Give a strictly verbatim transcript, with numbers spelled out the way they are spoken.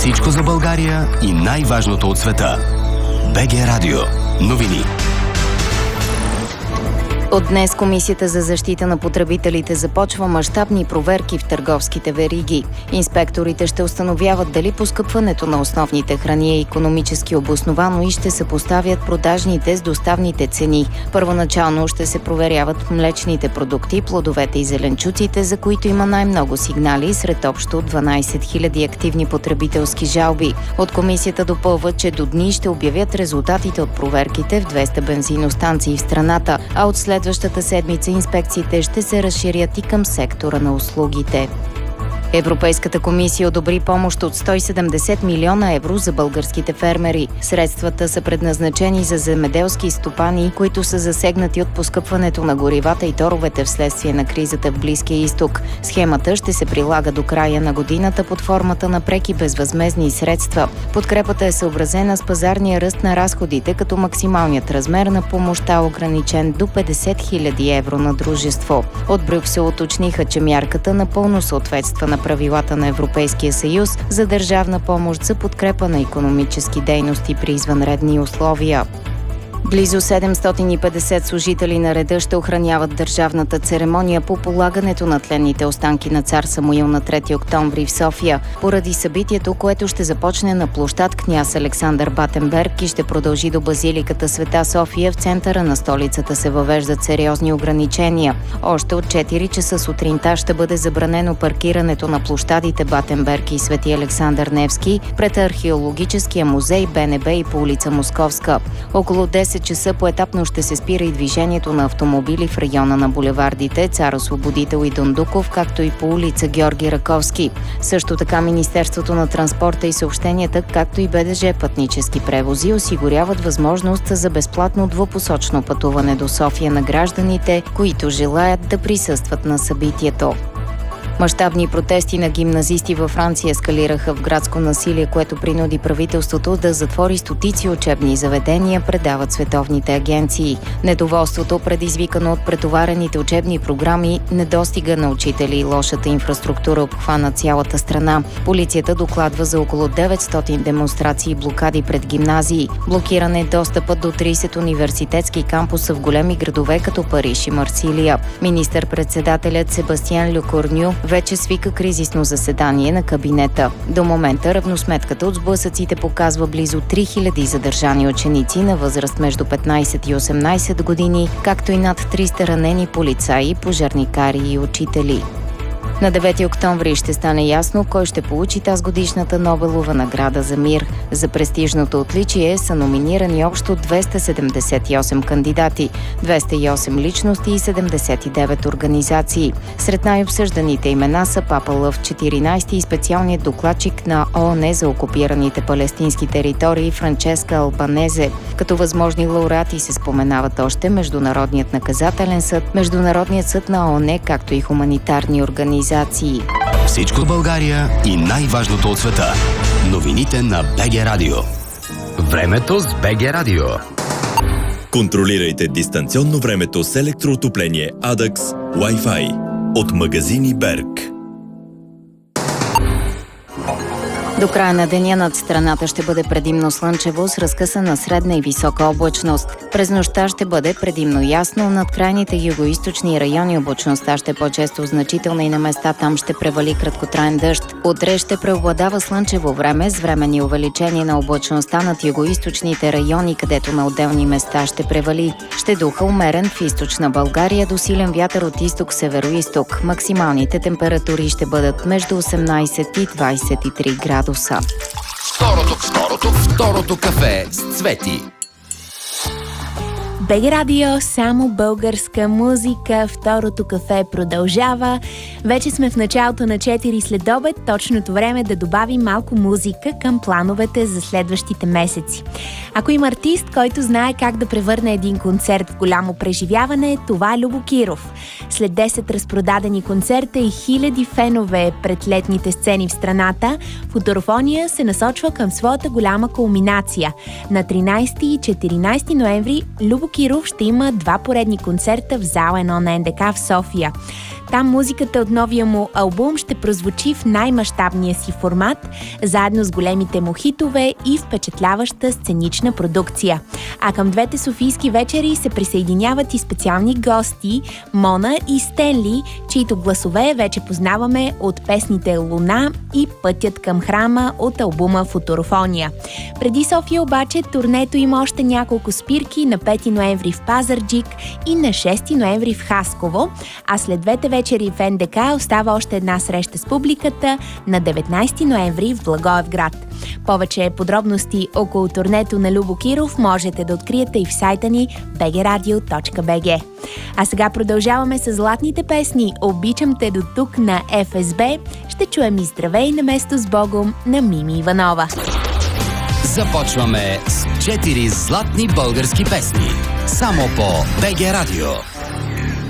Всичко за България и най-важното от света. БГ Радио. Новини. От днес Комисията за защита на потребителите започва мащабни проверки в търговските вериги. Инспекторите ще установяват дали поскъпването на основните храни е икономически обосновано и ще съпоставят продажните с доставните цени. Първоначално ще се проверяват млечните продукти, плодовете и зеленчуците, за които има най-много сигнали, сред общо дванайсет хиляди активни потребителски жалби. От Комисията допълват, че до дни ще обявят резултатите от проверките в двеста бензиностанции в страната, а от след Следващата седмица инспекциите ще се разширят и към сектора на услугите. Европейската комисия одобри помощ от сто и седемдесет милиона евро за българските фермери. Средствата са предназначени за земеделски стопани, които са засегнати от поскъпването на горивата и торовете вследствие на кризата в Близкия изток. Схемата ще се прилага до края на годината под формата на преки безвъзмездни средства. Подкрепата е съобразена с пазарния ръст на разходите, като максималният размер на помощта е ограничен до петдесет хиляди евро на дружество. От Брюксел уточниха, че мярката напълно съответства на правилата на Европейския съюз за държавна помощ за подкрепа на икономически дейности при извънредни условия. Близо седемстотин и петдесет служители на реда ще охраняват държавната церемония по полагането на тленните останки на цар Самуил на трети октомври в София. Поради събитието, което ще започне на площад Княз Александър Батенберг и ще продължи до базиликата Света София, в центъра на столицата се въвеждат сериозни ограничения. Още от четири часа сутринта ще бъде забранено паркирането на площадите Батенберг и Свети Александър Невски пред археологическия музей, БНБ и по улица Московска. Около десет часа поетапно ще се спира и движението на автомобили в района на булевардите Цар Освободител и Дондуков, както и по улица Георги Раковски. Също така Министерството на транспорта и съобщенията, както и БДЖ Пътнически превози осигуряват възможност за безплатно двупосочно пътуване до София на гражданите, които желаят да присъстват на събитието. Мащабни протести на гимназисти във Франция ескалираха в градско насилие, което принуди правителството да затвори стотици учебни заведения, предават световните агенции. Недоволството, предизвикано от претоварените учебни програми, недостига на учители и лошата инфраструктура обхвана цялата страна. Полицията докладва за около деветстотин демонстрации и блокади пред гимназии. Блокиран е достъпът до трийсет университетски кампуса в големи градове като Париж и Марсилия. Министър-председателят Себастиан Лекорню вече свика кризисно заседание на кабинета. До момента равносметката от сблъсъците показва близо три хиляди задържани ученици на възраст между петнайсет и осемнайсет години, както и над триста ранени полицаи, пожарникари и учители. На девети октомври ще стане ясно кой ще получи тазгодишната Нобелова награда за мир. За престижното отличие са номинирани общо двеста седемдесет и осем кандидати, двеста и осем личности и седемдесет и девет организации. Сред най-обсъжданите имена са Папа Лъв четиринайсети и специалният докладчик на ООН за окупираните палестински територии Франческа Албанезе. Като възможни лауреати се споменават още Международният наказателен съд, Международният съд на ООН, както и хуманитарни организации. Всичко в България и най-важното от света. Новините на БГ Радио. Времето с БГ Радио. Контролирайте дистанционно времето с електроотопление Адакс Wi-Fi от магазини Берг. До края на деня над страната ще бъде предимно слънчево с разкъсана средна и висока облачност. През нощта ще бъде предимно ясно, над крайните югоизточни райони облачността ще е по-често значителна и на места там ще превали краткотраен дъжд. Утре ще преобладава слънчево време с временни увеличения на облачността над югоизточните райони, където на отделни места ще превали. Ще духа умерен в източна България до силен вятър от изток-североизток. Максималните температури ще бъдат между осемнайсет и двайсет и три градуса. Второто, второто, второто кафе с Цвети. БГ Радио, само българска музика. Второто кафе продължава. Вече сме в началото на четири след обед. Точното време да добавим малко музика към плановете за следващите месеци. Ако има артист, който знае как да превърне един концерт в голямо преживяване, това е Любо Киров. След десет разпродадени концерта и хиляди фенове пред летните сцени в страната, Футурофония се насочва към своята голяма кулминация. На тринайсети и четиринайсети ноември Любо Киров ще има два поредни концерта в зала едно на НДК в София. Там музиката от новия му албум ще прозвучи в най-мащабния си формат, заедно с големите му хитове и впечатляваща сценична продукция. А към двете софийски вечери се присъединяват и специални гости Мона и Стенли, чието гласове вече познаваме от песните Луна и Пътят към храма от албума Футурофония. Преди София обаче турнето има още няколко спирки на пети ноември в Пазарджик и на шести ноември в Хасково, а след двете вечери в Ен Де Ка остава още една среща с публиката на деветнайсети ноември в Благоевград. Повече подробности около турнето на Любо Киров можете да откриете и в сайта ни би джи радио точка би джи. А сега продължаваме с златните песни "Обичам те до тук" на Еф Ес Би. Ще чуем и "Здравей на место с Богом" на Мими Иванова. Започваме с четири златни български песни. Само по Б Г Радио.